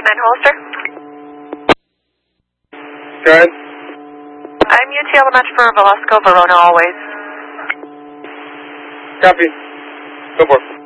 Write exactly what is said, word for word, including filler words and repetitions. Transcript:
nine Hollister. Go ahead. I'm U T L match for Velasco, Verona always. Copy. Go for it.